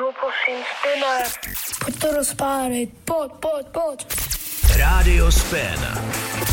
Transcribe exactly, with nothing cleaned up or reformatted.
prosím, Spine. Pojď to rozpálit, pojď, pojď, pojď. Rádio Spin.